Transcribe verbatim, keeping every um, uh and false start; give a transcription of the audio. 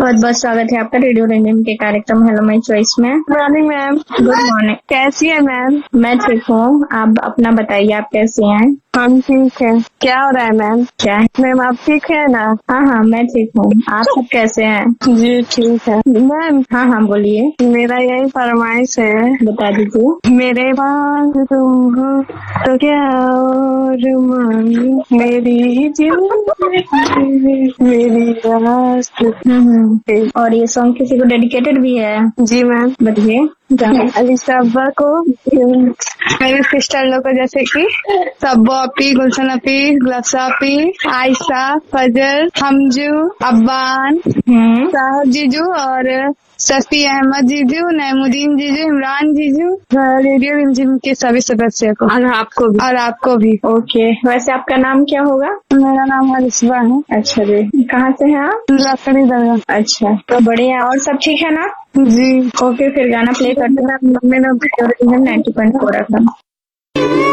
बहुत बहुत स्वागत है आपका रेडियो रंजन के कार्यक्रम हेलो माय चॉइस में। Morning ma'am. Good morning. कैसी है मैम? मैं ठीक हूँ, आप अपना बताइए, आप कैसे हैं? हम ठीक है। क्या हो रहा है मैम? क्या मैम आप ठीक है ना? हाँ हाँ मैं ठीक हूँ, आप सब कैसे हैं? जी ठीक है मैम। हाँ हाँ बोलिए। मेरा यही फरमाइश है, बता दीजिए। मेरे पास तुम हो तो क्या और मांगू, मेरी जिंदगी मेरी रास्त। हम्म और ये सॉन्ग किसी को डेडिकेटेड भी है? जी मैम। बताइए। अली सब्बा को, मेरी सिस्टर लोग को, जैसे कि सब्बो अपी, गुलशन अपी, गुलफ्सा अपी, आयशा, फजल, हमजू, अब्बान, हम्म साहब जीजू और शफी अहमद जीजू, नईमुद्दीन जीजू, इमरान जीजू, रेडियो रिमझिम के सभी सदस्य को, और आपको भी और आपको भी। ओके, वैसे आपका नाम क्या होगा? मेरा नाम हरिश्वा है। अच्छा जी, कहाँ से हैं आप? लकड़ी दरगाह। अच्छा, तो बढ़िया। और सब ठीक है ना? जी ओके, फिर गाना प्ले करते हैं। Ninety point four F M.